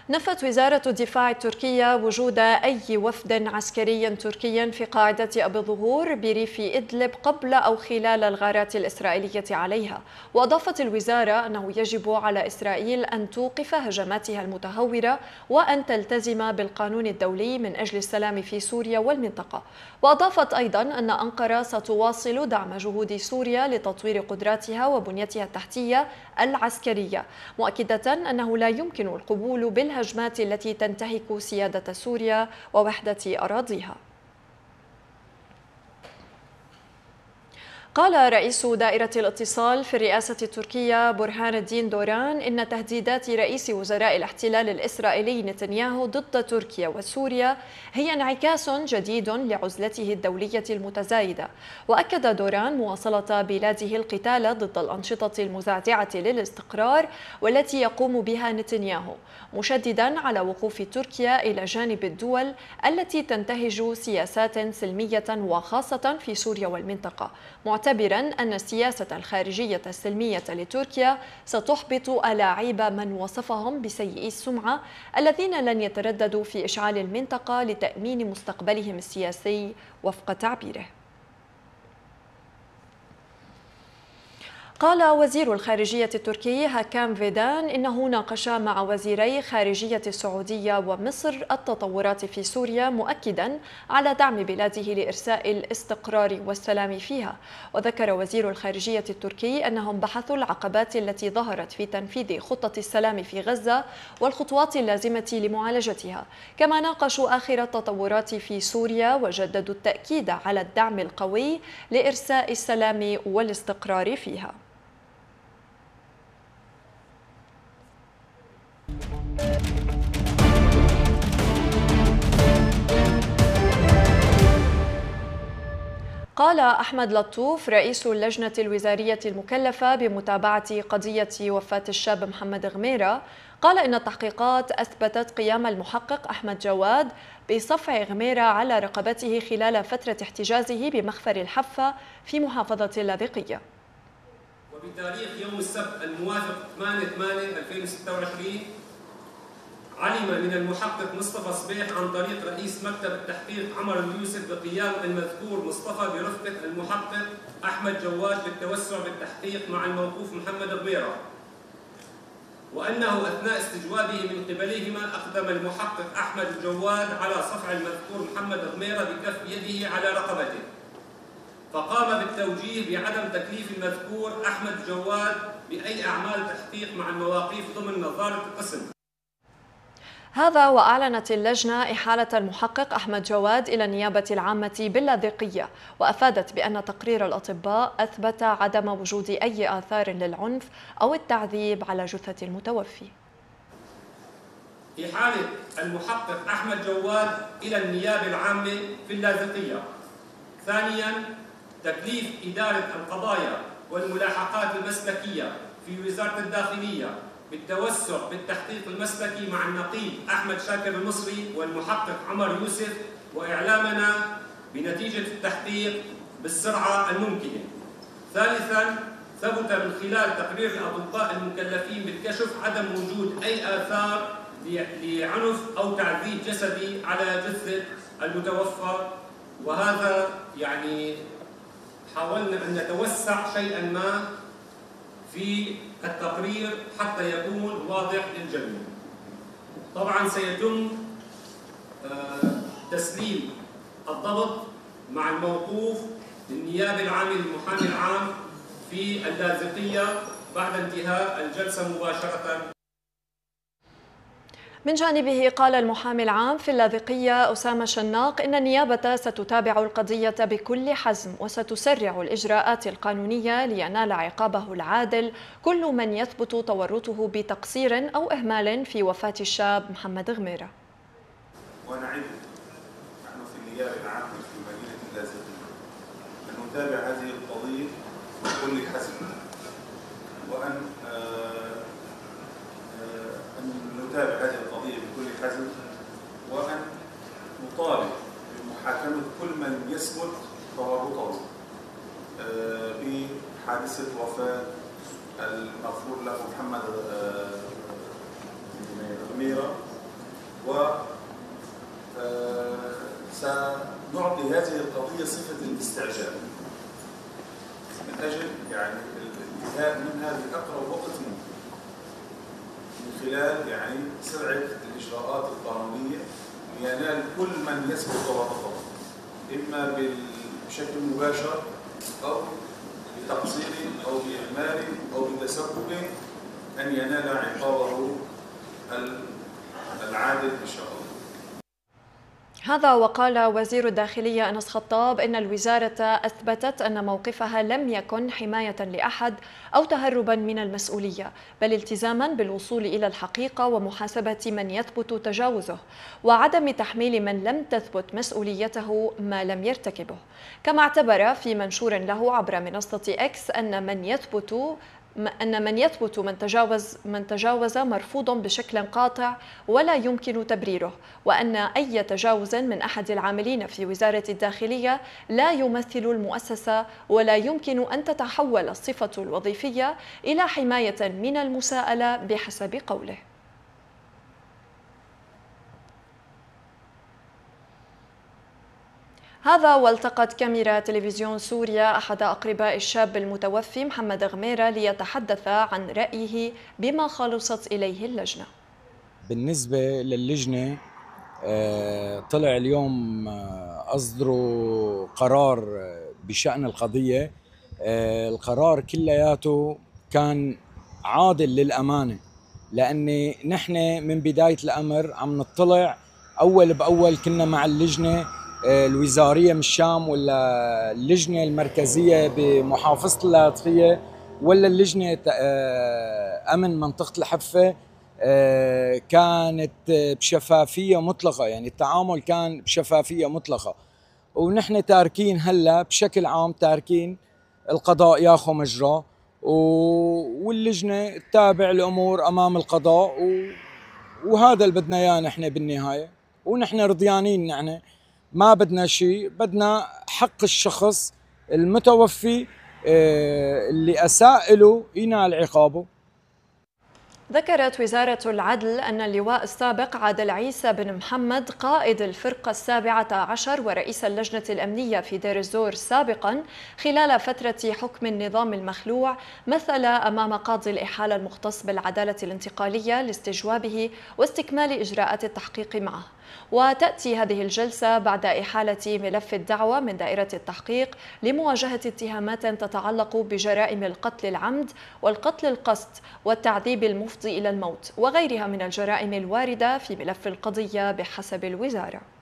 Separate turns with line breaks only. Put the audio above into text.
نفت وزارة الدفاع التركية وجود أي وفد عسكري تركي في قاعدة أبي الظهور بريف إدلب قبل أو خلال الغارات الإسرائيلية عليها. وأضافت الوزارة أنه يجب على إسرائيل أن توقف هجماتها المتهورة وأن تلتزم بالقانون الدولي من أجل السلام في سوريا والمنطقة. وأضافت أيضا أن أنقرة ستواصل دعم جهود سوريا لتطوير قدراتها وبنيتها التحتية العسكرية، مؤكدة أنه لا يمكن القبول بالهجمات التي تنتهك سيادة سوريا ووحدة أراضيها. قال رئيس دائرة الاتصال في الرئاسة التركية برهان الدين دوران إن تهديدات رئيس وزراء الاحتلال الإسرائيلي نتنياهو ضد تركيا وسوريا هي انعكاس جديد لعزلته الدولية المتزايدة. وأكد دوران مواصلة بلاده القتال ضد الأنشطة المزعزعة للاستقرار والتي يقوم بها نتنياهو، مشددا على وقوف تركيا إلى جانب الدول التي تنتهج سياسات سلمية وخاصة في سوريا والمنطقة، معتبرا أن السياسة الخارجية السلمية لتركيا ستحبط ألاعيب من وصفهم بسيئي السمعة الذين لن يترددوا في إشعال المنطقة لتأمين مستقبلهم السياسي وفق تعبيره. قال وزير الخارجية التركي هاكام فيدان إنه ناقش مع وزيري خارجية السعودية ومصر التطورات في سوريا، مؤكدا على دعم بلاده لإرساء الاستقرار والسلام فيها. وذكر وزير الخارجية التركي أنهم بحثوا العقبات التي ظهرت في تنفيذ خطة السلام في غزة والخطوات اللازمة لمعالجتها، كما ناقشوا آخر التطورات في سوريا وجددوا التأكيد على الدعم القوي لإرساء السلام والاستقرار فيها. قال أحمد لطوف رئيس اللجنة الوزارية المكلفة بمتابعة قضية وفاة الشاب محمد غميرة، قال إن التحقيقات أثبتت قيام المحقق أحمد جواد بصفع غميرة على رقبته خلال فترة احتجازه بمخفر الحفة في محافظة اللاذقية.
وبتاريخ يوم السبت الموافق 8/8/2026 علم من المحقق مصطفى صبيح عن طريق رئيس مكتب التحقيق عمر اليوسف بقيام المذكور مصطفى برفقة المحقق أحمد جواد بالتوسع بالتحقيق مع الموقوف محمد غميرة، وأنه أثناء استجوابه من قبلهما أقدم المحقق أحمد جواد على صفع المذكور محمد غميرة بكف يده على رقبته، فقام بالتوجيه بعدم تكليف المذكور أحمد جواد بأي أعمال تحقيق مع المواقيف ضمن نظارة القسم.
هذا وأعلنت اللجنة إحالة المحقق أحمد جواد إلى النيابة العامة باللاذقية، وأفادت بأن تقرير الأطباء أثبت عدم وجود أي آثار للعنف أو التعذيب على جثة المتوفي.
إحالة المحقق أحمد جواد إلى النيابة العامة في اللاذقية. ثانياً، تكليف إدارة القضايا والملاحقات المسلكية في وزارة الداخلية بالتوسع بالتحقيق المسلكي مع النقيب أحمد شاكر المصري والمحقق عمر يوسف، وإعلامنا بنتيجة التحقيق بالسرعة الممكنة. ثالثاً، ثبت من خلال تقرير الأطباء المكلفين بالكشف عدم وجود أي آثار لعنف أو تعذيب جسدي على جثة المتوفى، وهذا يعني حاولنا أن نتوسع شيئاً ما في التقرير حتى يكون واضح للجميع. طبعاً سيتم تسليم الضبط مع الموقوف للنيابة العامة للمحامي العام في اللاذقية بعد انتهاء الجلسة مباشرة.
من جانبه قال المحامي العام في اللاذقية أسامة شناق إن النيابة ستتابع القضية بكل حزم وستسرع الإجراءات القانونية لينال عقابه العادل كل من يثبت تورطه بتقصير أو إهمال في وفاة الشاب محمد غميرة.
ونعد نحن في النيابة العامة في مدينة اللاذقية أن نتابع هذه القضية بكل حزم، وأن نتابع هذه القضية بكل حزم، وأن نطالب بمحاكمة كل من يثبت تورطه بحادثة وفاة المغفور له محمد غميرة هي صفة الاستعجال من أجل يعني الانتهاء منها بأقرب وقت ممكن من خلال يعني سرعة الإجراءات القانونية لينال كل من يسبق ورطه إما بشكل مباشر أو بتقصير أو بإهمال أو بتسبب أن ينال عقابه العادل إن شاء الله.
هذا وقال وزير الداخلية أنس خطاب إن الوزارة أثبتت أن موقفها لم يكن حماية لأحد أو تهربا من المسؤولية، بل التزاما بالوصول إلى الحقيقة ومحاسبة من يثبت تجاوزه وعدم تحميل من لم تثبت مسؤوليته ما لم يرتكبه. كما اعتبر في منشور له عبر منصة إكس أن من يثبت من تجاوز مرفوض بشكل قاطع ولا يمكن تبريره، وأن أي تجاوز من أحد العاملين في وزارة الداخلية لا يمثل المؤسسة ولا يمكن أن تتحول الصفة الوظيفية إلى حماية من المساءلة بحسب قوله. هذا والتقت كاميرا تلفزيون سوريا أحد أقرباء الشاب المتوفي محمد غميرة ليتحدث عن رأيه بما خلصت إليه اللجنة.
بالنسبة للجنة طلع اليوم أصدروا قرار بشأن القضية. القرار كلياته كان عادل للأمانة، لأن نحن من بداية الأمر عم نطلع أول بأول، كنا مع اللجنة الوزارية من الشام ولا اللجنة المركزية بمحافظة اللاذقية ولا اللجنة أمن منطقة الحفة، كانت بشفافية مطلقة، يعني التعامل كان بشفافية مطلقة. ونحن تاركين هلا بشكل عام، تاركين القضاء ياخذ مجراه واللجنة تتابع الأمور أمام القضاء، وهذا اللي بدنا إياه نحن بالنهاية. ونحن رضيانين، نحن ما بدنا شيء، بدنا حق الشخص المتوفي اللي أساء له ينال عقابه.
ذكرت وزارة العدل أن اللواء السابق عادل عيسى بن محمد قائد الفرقة 17 ورئيس اللجنة الأمنية في دير الزور سابقا خلال فترة حكم النظام المخلوع مثل أمام قاضي الإحالة المختص بالعدالة الانتقالية لاستجوابه واستكمال إجراءات التحقيق معه. وتأتي هذه الجلسة بعد إحالة ملف الدعوة من دائرة التحقيق لمواجهة اتهامات تتعلق بجرائم القتل العمد والقتل القصد والتعذيب المفضي إلى الموت وغيرها من الجرائم الواردة في ملف القضية بحسب الوزارة.